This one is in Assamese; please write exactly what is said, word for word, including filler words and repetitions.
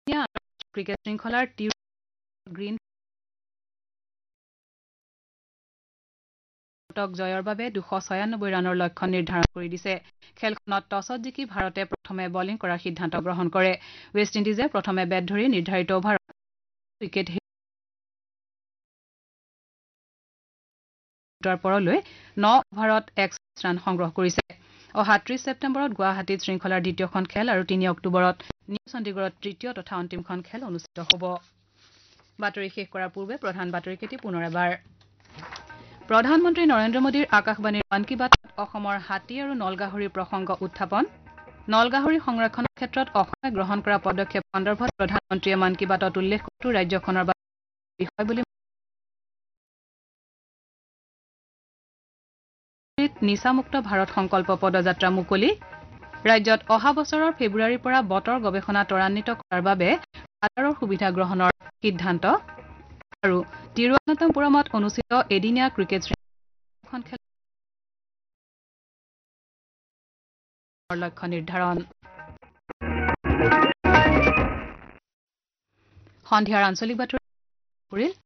ক্ৰিকেট শৃংখলাৰ গ্ৰীণ জয়ৰ বাবে দুশ ছয়ানব্বৈ ৰানৰ লক্ষ্য নিৰ্ধাৰণ কৰি দিছে খেলখনত টছত জিকি ভাৰতে প্ৰথমে বলিং কৰাৰ সিদ্ধান্ত গ্ৰহণ কৰে ৱেষ্ট ইণ্ডিজে প্ৰথমে বেট ধৰি নিৰ্ধাৰিত অভাৰত উইকেট পৰলৈ ন অভাৰত একচল্লিছ ৰান সংগ্ৰহ কৰিছে অহা ত্ৰিছ ছেপ্টেম্বৰত গুৱাহাটীত শৃংখলাৰ দ্বিতীয়খন খেল আৰু তিনি অক্টোবৰত নিউ চণ্ডীগড়ত তৃতীয় তথা অন্তিমখন খেল অনুষ্ঠিত হ'ব বাতৰি শেষ কৰাৰ পূৰ্বে প্ৰধান বাতৰিকেইটি পুনৰ এবাৰ প্ৰধানমন্ত্ৰী নৰেন্দ্ৰ মোদীৰ আকাশবাণীৰ মন কী বাতত অসমৰ হাতী আৰু নলগাহৰিৰ প্ৰসংগ উত্থাপন নলগাহৰি সংৰক্ষণৰ ক্ষেত্ৰত অসমে গ্ৰহণ কৰা পদক্ষেপ সন্দৰ্ভত প্ৰধানমন্ত্ৰীয়ে মন কী বাতত উল্লেখ কৰাটো ৰাজ্যখনৰ বাবে বিষয় বুলি নিচামুক্ত ভাৰত সংকল্প পদযাত্ৰা মুকলি ৰাজ্যত অহা বছৰৰ ফেব্ৰুৱাৰীৰ পৰা বতৰ গৱেষণা ত্বৰান্বিত কৰাৰ বাবে আধাৰৰ সুবিধা গ্ৰহণৰ সিদ্ধান্ত আৰু তিৰুৱনন্তপুৰমত অনুষ্ঠিত এদিনীয়া ক্ৰিকেট শৃংখলাখন খেলৰ লক্ষ্য নিৰ্ধাৰণ সন্ধিয়াৰ আঞ্চলিক বাতৰি